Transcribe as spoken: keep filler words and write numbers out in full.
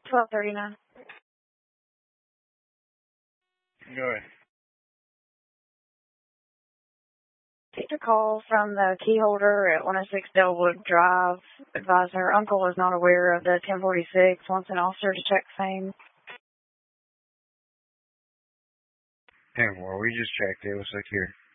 twelve thirty-nine. Go ahead. Received a call from the key holder at one oh six Delwood Drive. Advised her uncle was not aware of the ten forty-six. Wants an officer to check same. ten four, we just checked it. It was secure.